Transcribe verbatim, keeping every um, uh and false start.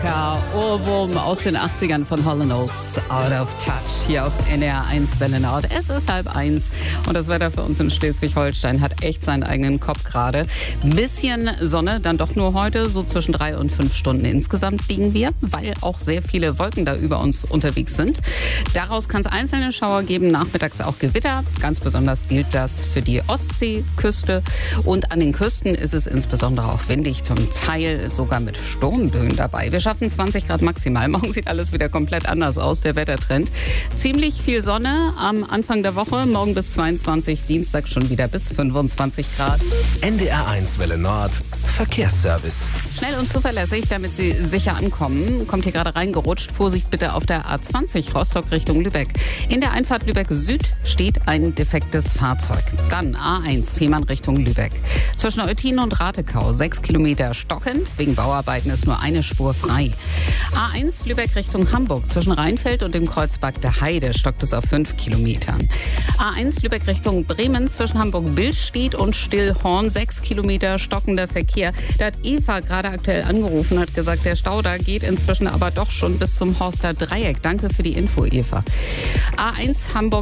Ja, Ohrwurm aus den achtzigern von Hall and Oates, Out of Touch, hier auf N D R eins Welle Nord. Es ist halb eins und das Wetter für uns in Schleswig-Holstein hat echt seinen eigenen Kopf gerade. Bisschen Sonne, dann doch nur heute, so zwischen drei und fünf Stunden insgesamt liegen wir, weil auch sehr viele Wolken da über uns unterwegs sind. Daraus kann es einzelne Schauer geben, nachmittags auch Gewitter. Ganz besonders gilt das für die Ostseeküste und an den Küsten ist es insbesondere auch windig, zum Teil sogar mit Sturmböen dabei. Wir schaffen zwanzig Grad maximal. Morgen sieht alles wieder komplett anders aus, der Wettertrend. Ziemlich viel Sonne am Anfang der Woche, morgen bis zweiundzwanzig, Dienstag schon wieder bis fünfundzwanzig Grad. N D R eins Welle Nord, Verkehrsservice. Schnell und zuverlässig, damit Sie sicher ankommen. Kommt hier gerade reingerutscht. Vorsicht bitte auf der A zwanzig Rostock Richtung Lübeck. In der Einfahrt Lübeck Süd steht ein defektes Fahrzeug. Dann A eins Fehmarn Richtung Lübeck. Zwischen Eutin und Ratekau sechs Kilometer stockend. Wegen Bauarbeiten ist nur eine Spur frei. A eins Lübeck Richtung Hamburg. Zwischen Rheinfeld und dem Kreuzberg der Heide stockt es auf fünf Kilometern. A eins Lübeck Richtung Bremen. Zwischen Hamburg-Billstedt und Stillhorn sechs Kilometer stockender Verkehr. Da hat Eva gerade aktuell angerufen, hat gesagt, der Stau da geht inzwischen aber doch schon bis zum Horster Dreieck. Danke für die Info, Eva. A eins Hamburg